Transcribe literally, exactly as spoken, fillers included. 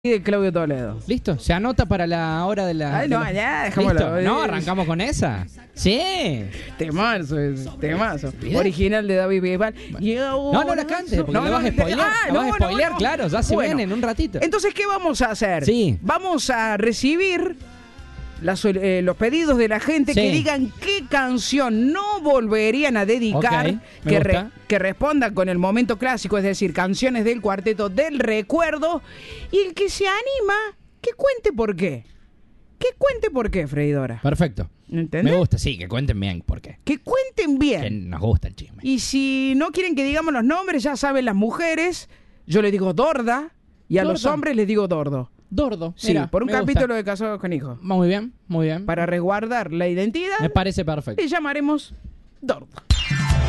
de Claudio Toledo. ¿Listo? ¿Se anota para la hora de la...? Ay, no, de la... ya, dejámoslo. ¿Listo? ¿No? ¿Arrancamos con esa? Sí. Temazo, es, temazo. Bien. Original de David Bisbal. No, no la cantes, porque No, le no, vas a spoilear. ah, la vas no, a spoilear, no, no. claro, ya se Bueno, viene en un ratito. Entonces, ¿qué vamos a hacer? Sí. Vamos a recibir las, eh, los pedidos de la gente Sí. que digan qué canción no volverían a dedicar, Ok, me que, re- gusta. que respondan con el momento clásico, es decir, canciones del Cuarteto del Recuerdo. Y el que se anima, que cuente por qué. Que cuente por qué, Freidora. Perfecto. ¿Entendés? Me gusta, sí, que cuenten bien por qué. Que cuenten bien. Que nos gusta el chisme. Y si no quieren que digamos los nombres, ya saben las mujeres, yo les digo Dorda y a Dorda. los hombres les digo Dordo. Dordo. Sí, Mira, por un me capítulo gusta. de Casados con Hijos. Muy bien, muy bien. Para resguardar la identidad, Me parece perfecto. le llamaremos Dordo.